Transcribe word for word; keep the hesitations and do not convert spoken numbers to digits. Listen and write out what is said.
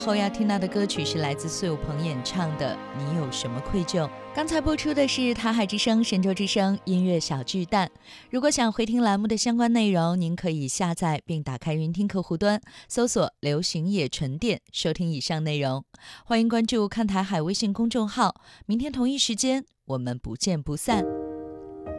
后要听到的歌曲是来自苏有朋演唱的《你有什么愧疚》。刚才播出的是台海之声、神州之声音乐小巨蛋。如果想回听栏目的相关内容，您可以下载并打开云听客户端，搜索流行夜沉淀，收听以上内容。欢迎关注看台海微信公众号，明天同一时间我们不见不散。